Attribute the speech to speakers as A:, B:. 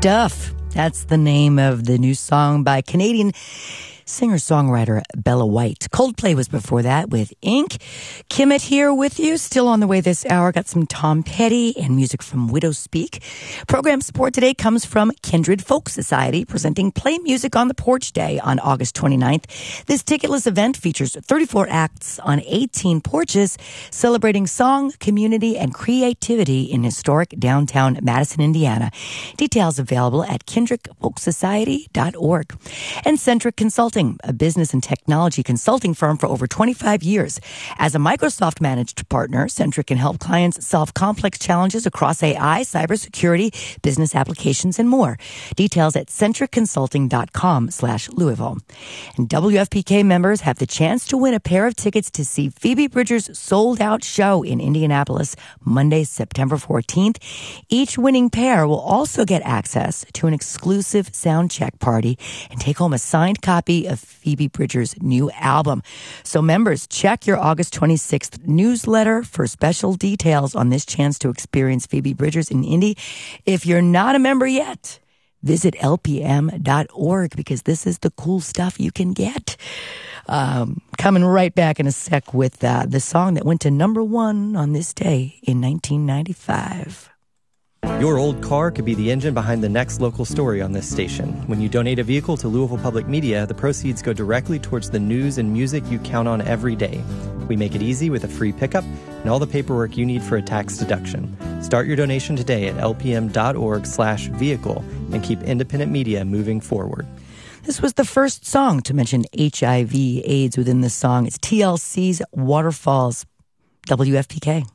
A: Stuff. That's the name of the new song by Canadian singer-songwriter Bella White. Coldplay was before that with Ink. Kimmett here with you, still on the way this hour. Got some Tom Petty and music from Widow Speak. Program support today comes from Kindred Folk Society, presenting Play Music on the Porch Day on August 29th. This ticketless event features 34 acts on 18 porches, celebrating song, community, and creativity in historic downtown Madison, Indiana. Details available at kindredfolksociety.org. And Centric Consulting, a business and technology consulting firm for over 25 years. As a Microsoft-managed partner, Centric can help clients solve complex challenges across AI, cybersecurity, business applications, and more. Details at centricconsulting.com/Louisville. And WFPK members have the chance to win a pair of tickets to see Phoebe Bridgers' sold-out show in Indianapolis, Monday, September 14th. Each winning pair will also get access to an exclusive sound check party and take home a signed copy of Phoebe Bridgers' new album. So members, check your August 26th newsletter for special details on this chance to experience Phoebe Bridgers in Indy. If you're not a member yet, visit lpm.org because this is the cool stuff you can get. Coming right back in a sec with the song that went to number 1 on this day in 1995.
B: Your old car could be the engine behind the next local story on this station. When you donate a vehicle to Louisville Public Media, the proceeds go directly towards the news and music you count on every day. We make it easy with a free pickup and all the paperwork you need for a tax deduction. Start your donation today at lpm.org/vehicle and keep independent media moving forward.
A: This was the first song to mention HIV/AIDS within the song. It's TLC's Waterfalls, WFPK.